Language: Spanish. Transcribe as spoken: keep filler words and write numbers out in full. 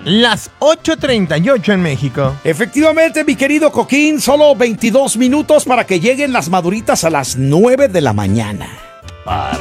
las ocho treinta y ocho en México. Efectivamente, mi querido Coquín, solo veintidós minutos para que lleguen las maduritas a las nueve de la mañana.